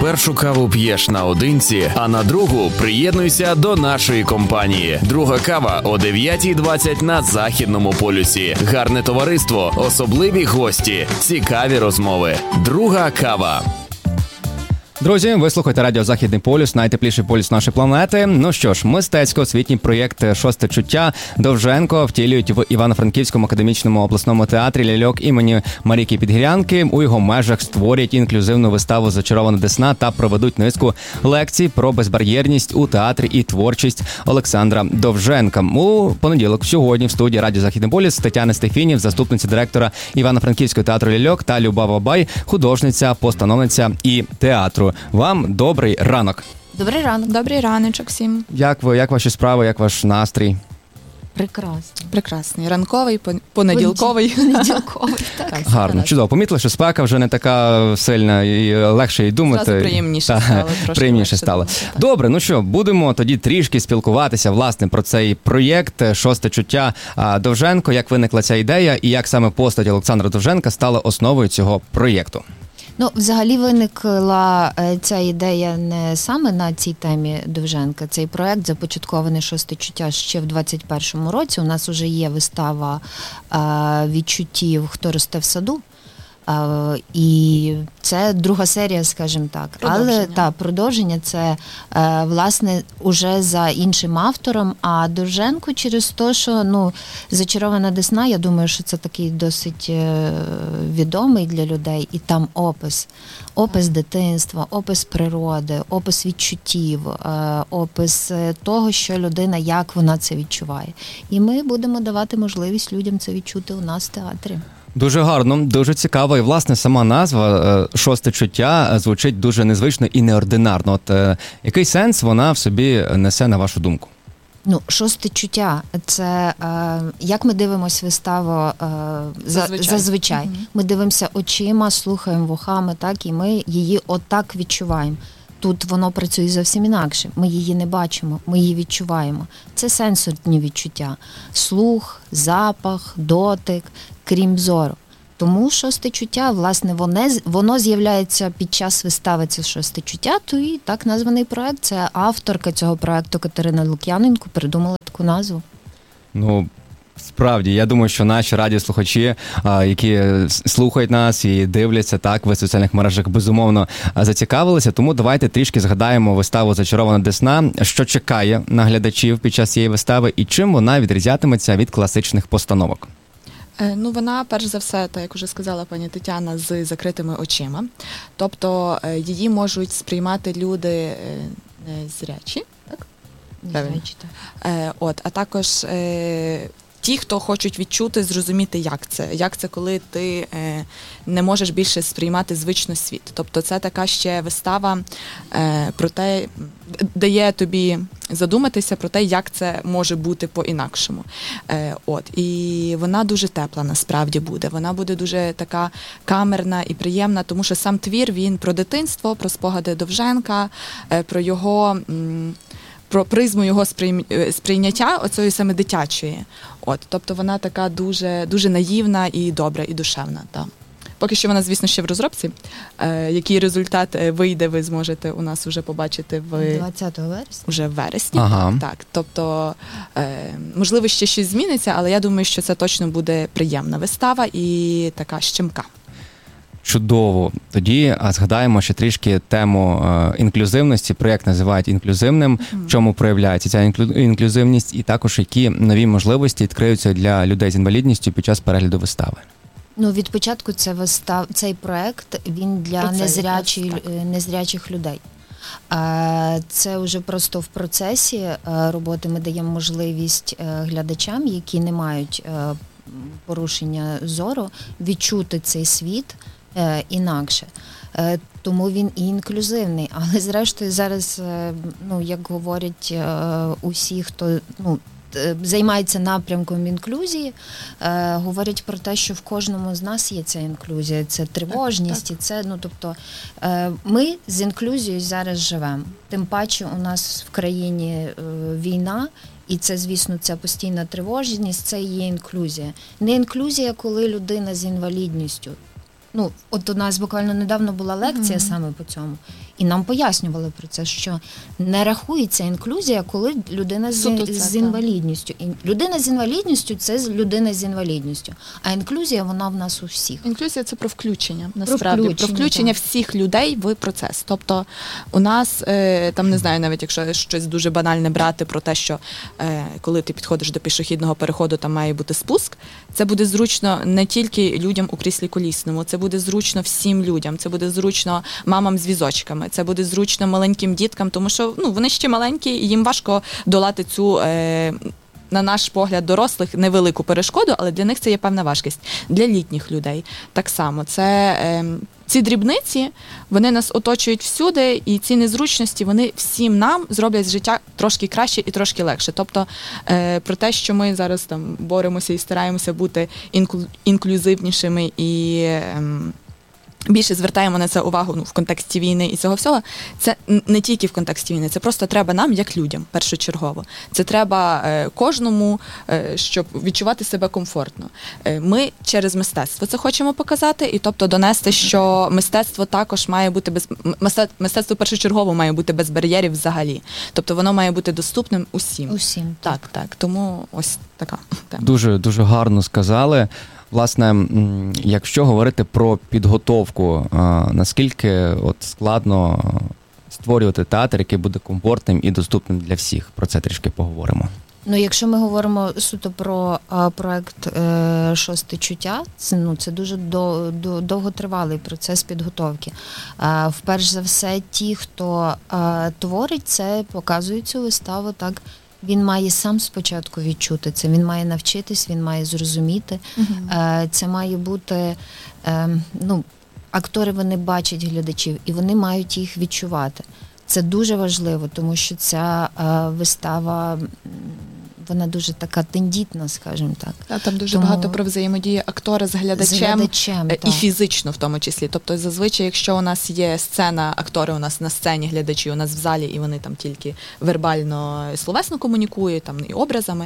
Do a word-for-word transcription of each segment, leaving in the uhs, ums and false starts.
Першу каву п'єш наодинці, а на другу приєднуйся до нашої компанії. Друга кава о дев'ятій двадцять на Західному полюсі. Гарне товариство, особливі гості, цікаві розмови. Друга кава. Друзі, ви слухаєте радіо «Західний полюс», найтепліший полюс нашої планети. Ну що ж, мистецько-освітній проєкт «Шосте чуття» Довженко втілюють в Івано-Франківському академічному обласному театрі ляльок імені Марійки Підгірянки. У його межах створять інклюзивну виставу «Зачарована Десна» та проведуть низку лекцій про безбар'єрність у театрі і творчість Олександра Довженка. У понеділок сьогодні в студії радіо «Західний полюс» Тетяна Стефінів, заступниця директора Івано-Франківського театру ляльок, та Люба Бабай, художниця, постановниця і театру. Вам добрий ранок. Добрий ранок. Добрий раночок всім. Як ви, як ваші справи, як ваш настрій? Прекрасно. Прекрасний. Ранковий, понеділковий. Понеділковий, так. Гарно, чудово. Помітили, що спека вже не така сильна і легше й думати. Зразу приємніше Та, стало. Трошки приємніше стало. думати, Добре, ну що, будемо тоді трішки спілкуватися, власне, про цей проєкт «Шосте чуття» Довженко. Як виникла ця ідея і як саме постать Олександра Довженка стала основою цього проєкту? Ну, взагалі виникла ця ідея не саме на цій темі Довженка. Цей проект започаткований «Шосте чуття» ще в двадцять першому році. У нас вже є вистава відчуттів «Хто росте в саду». Uh, і це друга серія, скажімо так. Продовження. Але та продовження це uh, власне уже за іншим автором. А Довженко через те, що ну «Зачарована Десна», я думаю, що це такий досить uh, відомий для людей. І там опис, опис дитинства, опис природи, опис відчуттів, uh, опис того, що людина, як вона це відчуває. І ми будемо давати можливість людям це відчути у нас в театрі. Дуже гарно, дуже цікаво. І, власне, сама назва «Шосте чуття» звучить дуже незвично і неординарно. От е, який сенс вона в собі несе, на вашу думку? Ну, «Шосте чуття» – це, е, як ми дивимося виставу е, зазвичай. зазвичай. Mm-hmm. Ми дивимося очима, слухаємо вухами, так, і ми її отак відчуваємо. Тут воно працює зовсім інакше. Ми її не бачимо, ми її відчуваємо. Це сенсорні відчуття. Слух, запах, дотик, крім зору. Тому «Шосте чуття», власне, воно, воно з'являється під час вистави «Це шосте чуття», то і так названий проект. Це авторка цього проекту Катерина Лук'яненко придумала таку назву. Ну, справді, я думаю, що наші радіослухачі, які слухають нас і дивляться так в соціальних мережах, безумовно зацікавилися. Тому давайте трішки згадаємо виставу «Зачарована Десна», що чекає на глядачів під час цієї вистави і чим вона відрізнятиметься від класичних постановок. Ну, вона, перш за все, так як вже сказала пані Тетяна, з закритими очима. Тобто її можуть сприймати люди незрячі, так? Незрячі, так. От, а також ті, хто хочуть відчути, зрозуміти, як це. Як це, коли ти е, не можеш більше сприймати звично світ. Тобто це така ще вистава е, про те, дає тобі задуматися про те, як це може бути по-інакшому. Е, от. І вона дуже тепла насправді буде. Вона буде дуже така камерна і приємна, тому що сам твір, він про дитинство, про спогади Довженка, е, про його... М- про призму його сприйняття оцієї саме дитячої. От, тобто вона така дуже, дуже наївна і добра, і душевна. Та. Поки що вона, звісно, ще в розробці. Е, який результат вийде, ви зможете у нас вже побачити в двадцятого вересня. Уже в вересні. Ага. Так, тобто, е, можливо, ще щось зміниться, але я думаю, що це точно буде приємна вистава і така щемка. Чудово. Тоді згадаємо ще трішки тему е, інклюзивності. Проєкт називають інклюзивним. Mm-hmm. В чому проявляється ця інклю... інклюзивність і також які нові можливості відкриються для людей з інвалідністю під час перегляду вистави? Ну, від початку це вистав... цей проєкт, він для незрячі... незрячих людей. Це вже просто в процесі роботи ми даємо можливість глядачам, які не мають порушення зору, відчути цей світ інакше. Тому він і інклюзивний. Але зрештою зараз, ну, як говорять усі, хто ну, займається напрямком інклюзії, говорять про те, що в кожному з нас є ця інклюзія, це тривожність, і це, ну, тобто, ми з інклюзією зараз живемо. Тим паче у нас в країні війна, і це, звісно, ця постійна тривожність, це і є інклюзія. Не інклюзія, коли людина з інвалідністю. Ну, от у нас буквально недавно була лекція mm-hmm. саме по цьому. І нам пояснювали про це, що не рахується інклюзія, коли людина з, Суто це, з інвалідністю. І людина з інвалідністю – це людина з інвалідністю. А інклюзія, вона в нас у всіх. Інклюзія – це про включення, насправді. Про включення, про включення так. всіх людей в процес. Тобто у нас, е, там, не знаю, навіть якщо щось дуже банальне брати про те, що е, коли ти підходиш до пішохідного переходу, там має бути спуск, це буде зручно не тільки людям у кріслі колісному, це буде зручно всім людям, це буде зручно мамам з візочками, це буде зручно маленьким діткам, тому що ну, вони ще маленькі, і їм важко долати цю, е, на наш погляд, дорослих невелику перешкоду, але для них це є певна важкість. Для літніх людей так само. Це... Е, Ці дрібниці, вони нас оточують всюди, і ці незручності, вони всім нам зроблять життя трошки краще і трошки легше. Тобто е, про те, що ми зараз там боремося і стараємося бути інклю- інклюзивнішими і е, більше звертаємо на це увагу ну, в контексті війни і цього всього, це не тільки в контексті війни, це просто треба нам, як людям, першочергово. Це треба е, кожному, е, щоб відчувати себе комфортно. Е, ми через мистецтво це хочемо показати, і тобто донести, що мистецтво також має бути без мистецтво першочергово має бути без бар'єрів взагалі. Тобто воно має бути доступним усім. Усім. Так, так. Тому ось така тема. Дуже, дуже гарно сказали. Власне, якщо говорити про підготовку, наскільки от складно створювати театр, який буде комфортним і доступним для всіх? Про це трішки поговоримо. Ну, якщо ми говоримо суто про а, проект е, «Шосте чуття», це, ну, це дуже до, до, довготривалий процес підготовки. А, вперше за все, ті, хто а, творить це, показують цю виставу, так, він має сам спочатку відчути це, він має навчитись, він має зрозуміти. Uh-huh. Е, це має бути, е, ну, актори, вони бачать глядачів, і вони мають їх відчувати. Це дуже важливо, тому що ця е, вистава, вона дуже така тендітна, скажімо так. Та, там дуже Тому... багато про взаємодію актора з глядачем, з глядачем і так. фізично в тому числі. Тобто зазвичай, якщо у нас є сцена, актори у нас на сцені, глядачі у нас в залі, і вони там тільки вербально і словесно комунікують, там і образами,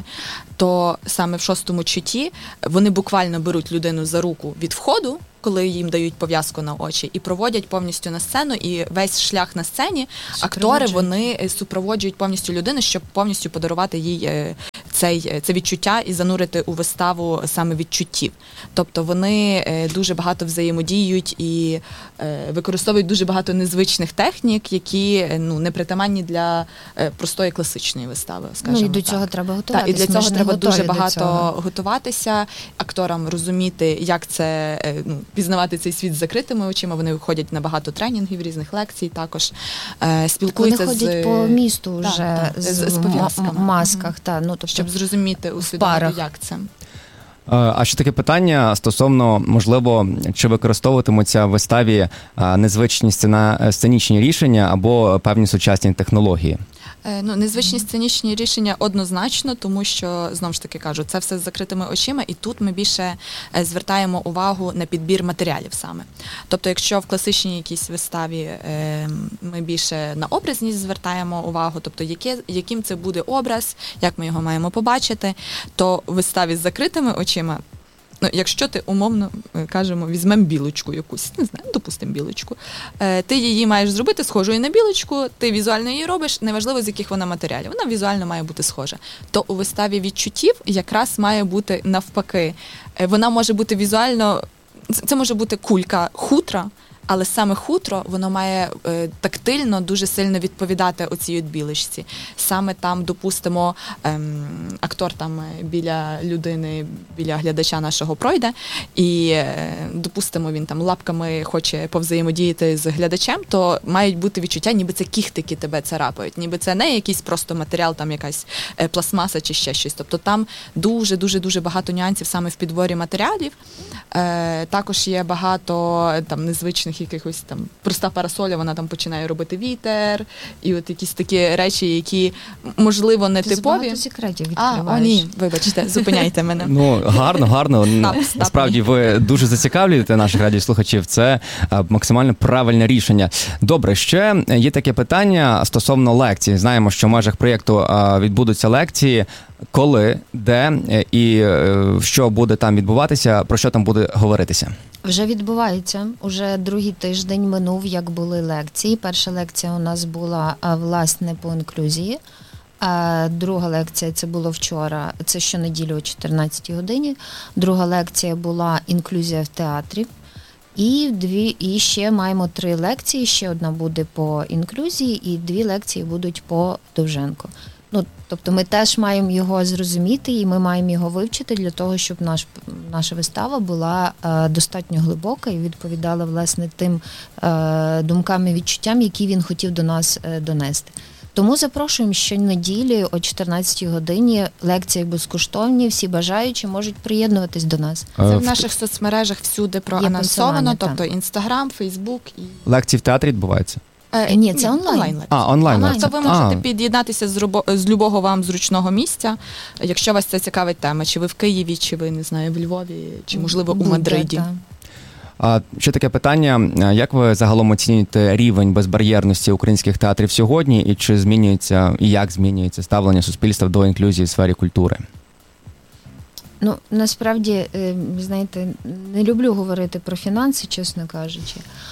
то саме в «Шостому чутті» вони буквально беруть людину за руку від входу, коли їм дають пов'язку на очі, і проводять повністю на сцену, і весь шлях на сцені актори, вони супроводжують повністю людину, щоб повністю подарувати їй цей, це відчуття і занурити у виставу саме відчуттів. Тобто вони дуже багато взаємодіють і використовують дуже багато незвичних технік, які ну, не притаманні для простої класичної вистави, скажімо. Ну і до так. цього треба готуватися. Так, і для цього треба дуже багато цього. готуватися, акторам розуміти, як це, ну, пізнавати цей світ з закритими очима. Вони виходять на багато тренінгів, різних лекцій, також е, спілкуються з... Вони ходять з... по місту вже так, так, з, з, з пов'язками. В масках, mm-hmm. та, ну, тобто, щоб зрозуміти, усвідомити, як це. А ще таке питання стосовно, можливо, чи використовуватимуться в виставі незвичні сцена, сценічні рішення або певні сучасні технології? Ну, незвичні сценічні рішення однозначно, тому що, знову ж таки кажу, це все з закритими очима, і тут ми більше звертаємо увагу на підбір матеріалів саме. Тобто, якщо в класичній якійсь виставі ми більше на образність звертаємо увагу, тобто яке, яким це буде образ, як ми його маємо побачити, то в виставі з закритими очима, ну, якщо ти, умовно, кажемо, візьмемо білочку якусь, не знаю, допустимо білочку, ти її маєш зробити схожою на білочку, ти візуально її робиш, неважливо, з яких вона матеріалів, вона візуально має бути схожа. То у виставі відчуттів якраз має бути навпаки. Вона може бути візуально, це може бути кулька хутра, але саме хутро, воно має е, тактильно дуже сильно відповідати оцій от білочці. Саме там, допустимо, ем, актор там біля людини, біля глядача нашого пройде, і, е, допустимо, він там лапками хоче повзаємодіяти з глядачем, то мають бути відчуття, ніби це кіхтики тебе царапають, ніби це не якийсь просто матеріал, там якась е, пластмаса чи ще щось. Тобто там дуже-дуже-дуже багато нюансів саме в підборі матеріалів. Е, також є багато там незвичних якихось там проста парасоля, вона там починає робити вітер, і от якісь такі речі, які, можливо, не Ти типові. Ти багато секретів відкриваєш. А, о, ні, вибачте, зупиняйте мене. Ну, гарно, гарно. Стап, стап. Насправді, ви дуже зацікавлюєте наших радіослухачів. Це максимально правильне рішення. Добре, ще є таке питання стосовно лекцій. Знаємо, що в межах проєкту відбудуться лекції. Коли, де і що буде там відбуватися, про що там буде говоритися? Вже відбувається. Уже другий тиждень минув, як були лекції. Перша лекція у нас була, власне, по інклюзії. А друга лекція, це було вчора, це щонеділі о чотирнадцятій годині. Друга лекція була інклюзія в театрі. І дві, і ще маємо три лекції, ще одна буде по інклюзії, і дві лекції будуть по Довженко. Ну, тобто ми теж маємо його зрозуміти, і ми маємо його вивчити для того, щоб наш, наша вистава була е, достатньо глибока і відповідала, власне, тим е, думкам і відчуттям, які він хотів до нас е, донести. Тому запрошуємо щонеділі о чотирнадцятій годині, лекції безкоштовні, всі бажаючі можуть приєднуватись до нас. Це в наших соцмережах всюди проанонсовано, тобто Інстаграм, Фейсбук. І... Лекції в театрі відбуваються? Е, ні, це онлайн. онлайн а, онлайн. онлайн. Тобто ви можете а. під'єднатися з, робо... з любого вам зручного місця, якщо вас це цікавить тема, чи ви в Києві, чи ви, не знаю, в Львові, чи, можливо, у Мадриді. Буде, А ще таке питання, як ви загалом оцінюєте рівень безбар'єрності українських театрів сьогодні, і чи змінюється, і як змінюється ставлення суспільства до інклюзії в сфері культури? Ну, насправді, знаєте, не люблю говорити про фінанси, чесно кажучи.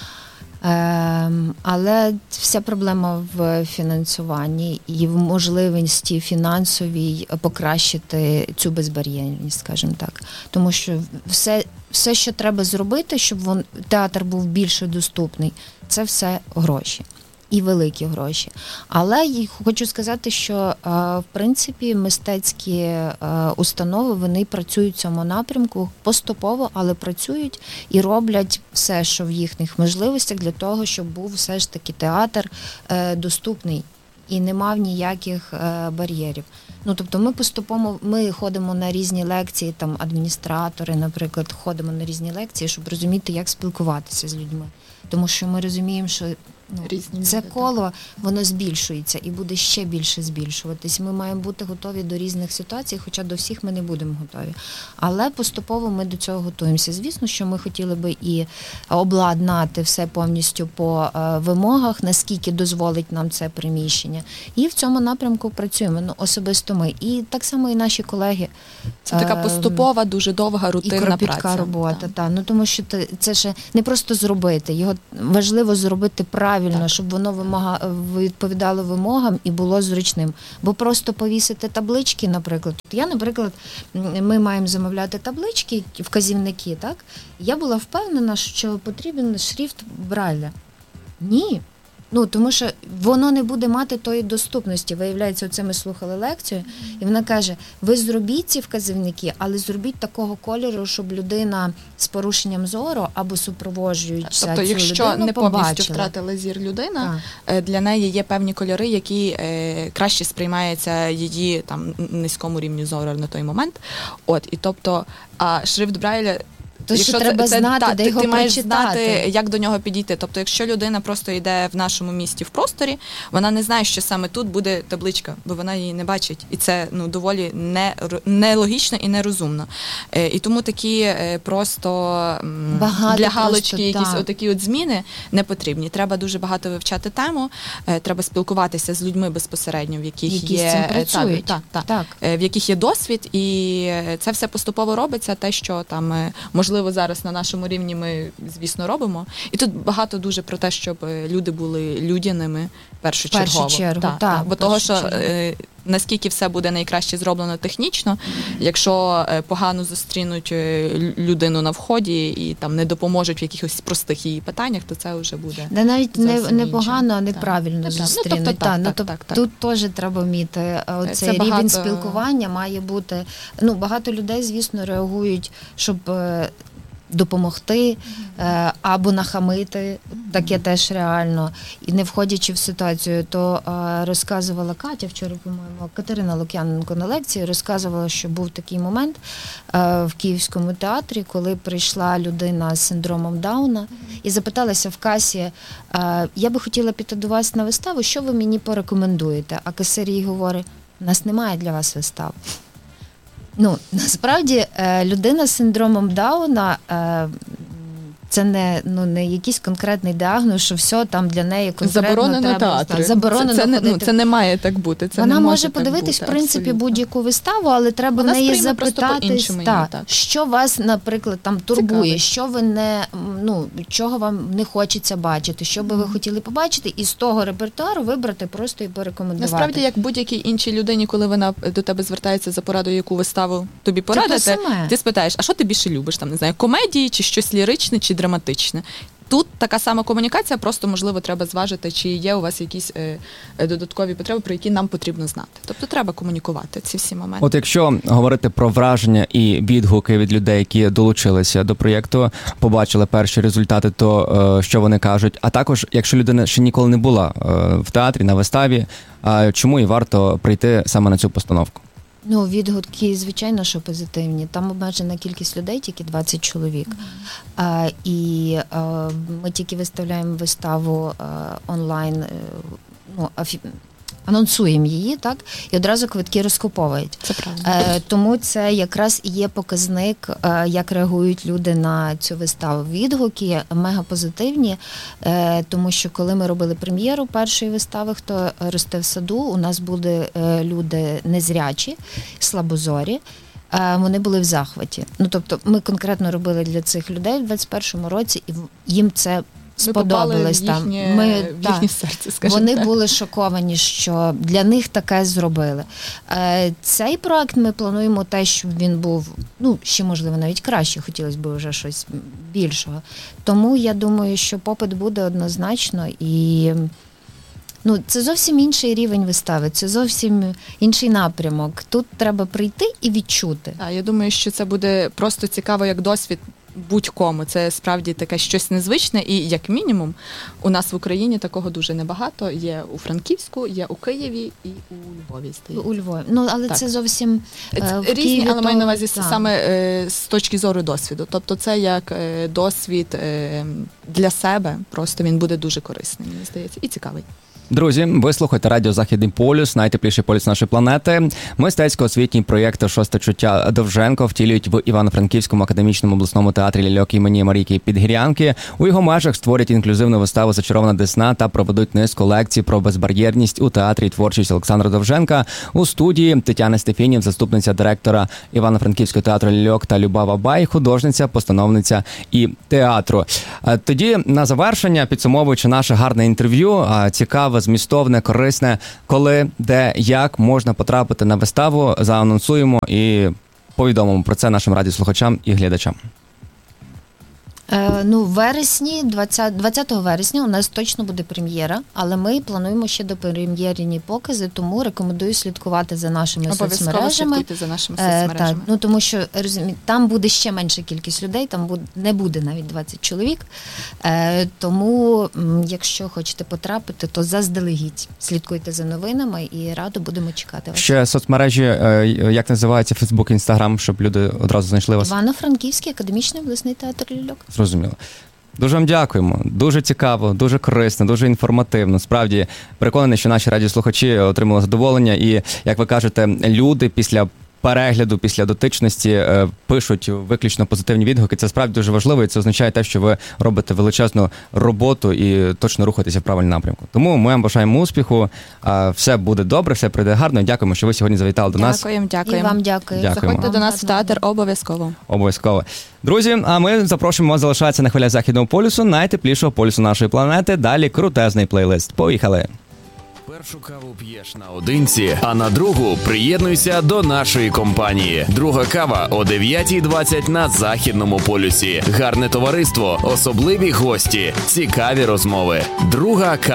Але вся проблема в фінансуванні і в можливості фінансовій покращити цю безбар'єрність, скажімо так. Тому що все, все що треба зробити, щоб вон, театр був більше доступний, це все гроші. І великі гроші. Але я хочу сказати, що, в принципі, мистецькі установи, вони працюють в цьому напрямку поступово, але працюють і роблять все, що в їхніх можливостях для того, щоб був все ж таки театр доступний і не мав ніяких бар'єрів. Ну, тобто ми поступово, ми ходимо на різні лекції, там адміністратори, наприклад, ходимо на різні лекції, щоб розуміти, як спілкуватися з людьми. Тому що ми розуміємо, що ну, це коло, воно збільшується і буде ще більше збільшуватись. Ми маємо бути готові до різних ситуацій, хоча до всіх ми не будемо готові. Але поступово ми до цього готуємося. Звісно, що ми хотіли би і обладнати все повністю по вимогах, наскільки дозволить нам це приміщення. І в цьому напрямку працюємо, ну, особисто ми. І так само і наші колеги. Це така поступова, дуже довга, рутинна праця. І кропітка робота, так. Та. Ну, тому що це ще не просто зробити, його важливо зробити правильно, Правильно, щоб воно вимога... відповідало вимогам і було зручним. Бо просто повісити таблички, наприклад. Я, наприклад, ми маємо замовляти таблички, вказівники, так? Я була впевнена, що потрібен шрифт Брайля. Ні. Ну, тому що воно не буде мати тої доступності. Виявляється, оце ми слухали лекцію, і вона каже, ви зробіть ці вказівники, але зробіть такого кольору, щоб людина з порушенням зору або супроводжуюча тобто, цю якщо людину не побачила. повністю втратила зір людина, так. для неї є певні кольори, які е, краще сприймаються її там низькому рівню зору на той момент. От, і тобто, а шрифт Брайля, то що треба це, знати, та, де ти, його ти маєш прочитати. знати, як до нього підійти. Тобто, якщо людина просто йде в нашому місті в просторі, вона не знає, що саме тут буде табличка, бо вона її не бачить. І це ну доволі не, нелогічно і нерозумно. Е, і тому такі е, просто багато для галочки просто, якісь так. отакі от зміни не потрібні. Треба дуже багато вивчати тему, е, треба спілкуватися з людьми безпосередньо, в яких які є з цим працюють. Та, та, та, так. е, в яких є досвід, і це все поступово робиться, те, що там е, можливо зараз на нашому рівні ми, звісно, робимо. І тут багато дуже про те, щоб люди були людяними першочергово. Першу чергу, так, так. так. Бо того, що е, наскільки все буде найкраще зроблено технічно, якщо е, погано зустрінуть людину на вході і там не допоможуть в якихось простих її питаннях, то це вже буде. Да навіть не, не погано, а неправильно зустрінуть. Ну, тобто, та, так, ну, так, тобто, так, так. Тут теж треба вміти. Цей рівень багато... спілкування має бути. Ну, багато людей, звісно, реагують, щоб допомогти е, або нахамити, таке теж реально. І не входячи в ситуацію, то е, розказувала Катя вчора, по-моєму, Катерина Лук'яненко на лекції, розказувала, що був такий момент е, в Київському театрі, коли прийшла людина з синдромом Дауна і запиталася в касі, е, я би хотіла піти до вас на виставу, що ви мені порекомендуєте? А касир їй говорить, у нас немає для вас вистав. Ну, насправді, людина з синдромом Дауна Це не, ну, не якийсь конкретний діагноз, що все там для неї конкретно заборонено треба. Театри. Заборонено це, це, не, ходити. ну, це не має так бути. Це Вона не може, може подивитись, бути, в принципі, абсолютно. будь-яку виставу, але треба Вона в неї сприйме просто запитатись, по-іншому її, та, так. що вас, наприклад, там турбує, Цікавить. що ви не, ну, чого вам не хочеться бачити, що би ви хотіли побачити, і з того репертуару вибрати просто і порекомендувати. Насправді, як будь-якій іншій людині, коли вона до тебе звертається за порадою, яку виставу тобі порадити, саме. ти спитаєш, а що ти більше любиш? Там, не знаю, комедії, чи щось ліричне, чи драматичне. Тут така сама комунікація, просто, можливо, треба зважити, чи є у вас якісь е, додаткові потреби, про які нам потрібно знати. Тобто треба комунікувати ці всі моменти. От якщо говорити про враження і відгуки від людей, які долучилися до проєкту, побачили перші результати, то е, що вони кажуть. А також, якщо людина ще ніколи не була е, в театрі, на виставі, е, чому і варто прийти саме на цю постановку? Ну, відгуки, звичайно, що позитивні. Там обмежена кількість людей, тільки двадцять чоловік. Mm-hmm. А, і а, ми тільки виставляємо виставу а, онлайн, а, ну, афі... анонсуємо її, так, і одразу квитки розкуповують. Це правда. Е, тому це якраз і є показник, е, як реагують люди на цю виставу. Відгуки мега позитивні, е, тому що коли ми робили прем'єру першої вистави «Хто росте в саду», у нас були е, люди незрячі, слабозорі. Е, вони були в захваті. Ну, тобто ми конкретно робили для цих людей в двадцять першому році, і їм це сподобалось в там. їхнє, Ми, в їхнє так, серце, скажімо вони так. були шоковані, що для них таке зробили. Е, цей проект ми плануємо те, щоб він був, ну, ще, можливо, навіть краще, хотілося б вже щось більшого. Тому я думаю, що попит буде однозначно і... Ну, це зовсім інший рівень вистави, це зовсім інший напрямок. Тут треба прийти і відчути. Так, я думаю, що це буде просто цікаво як досвід будь-кому. Це справді таке щось незвичне, і як мінімум у нас в Україні такого дуже небагато. Є у Франківську, є у Києві і у Львові, здається. У Львові. Ну, але так. це зовсім Це е, в різні, Києві, але маю на то- увазі так. саме е, з точки зору досвіду. Тобто це як е, досвід е, для себе, просто він буде дуже корисним, мені здається, і цікавий. Друзі, ви слухаєте радіо «Західний полюс», найтепліший полюс нашої планети. Мистецько-освітній проєкт «Шосте чуття» Довженко втілюють в Івано-Франківському академічному обласному театрі ляльок імені Марійки Підгірянки. У його межах створять інклюзивну виставу «Зачарована десна» та проведуть низку лекцій про безбар'єрність у театрі і творчість Олександра Довженка. У студії Тетяна Стефінів, заступниця директора Івано-Франківського театру ляльок, та Любава Бай, художниця, постановниця і театру. А тоді на завершення, підсумовуючи наше гарне інтерв'ю, цікаве, змістовне, корисне, коли, де, як можна потрапити на виставу, заанонсуємо і повідомимо про це нашим радіослухачам і глядачам. Е, ну, в вересні, двадцятого вересня у нас точно буде прем'єра, але ми плануємо ще до прем'єрні покази, тому рекомендую слідкувати за нашими Обов'язково соцмережами. слідкуйте за нашими Е, соцмережами. так, ну тому що розумі, там буде ще менша кількість людей, там буде, не буде навіть двадцять чоловік. Е, тому, м, якщо хочете потрапити, то заздалегідь слідкуйте за новинами і радо будемо чекати вас. Ще соцмережі, е, як називається, Фейсбук, Інстаграм, щоб люди одразу знайшли вас? Івано-Франківський академічний обласний театр ляльок. Зрозуміло. Дуже вам дякуємо. Дуже цікаво, дуже корисно, дуже інформативно. Справді, переконаний, що наші радіослухачі отримали задоволення. І, як ви кажете, люди після перегляду, після дотичності е, пишуть виключно позитивні відгуки. Це справді дуже важливо, і це означає те, що ви робите величезну роботу і точно рухаєтеся в правильному напрямку. Тому ми вам бажаємо успіху. Е, все буде добре, все пройде гарно. Дякуємо, що ви сьогодні завітали до нас. Дякуємо, І дякуємо. вам дякую. Дякуємо. Заходьте до Вам нас в гарного театр обов'язково. Обов'язково. Друзі, а ми запрошуємо вас залишатися на хвилях Західного полюсу, найтеплішого полюсу нашої планети. Далі крутезний плейлист. Поїхали! Першу каву п'єш наодинці, а на другу приєднуйся до нашої компанії. Друга кава о дев'ятій двадцять на Західному полюсі. Гарне товариство, особливі гості, цікаві розмови. Друга кава.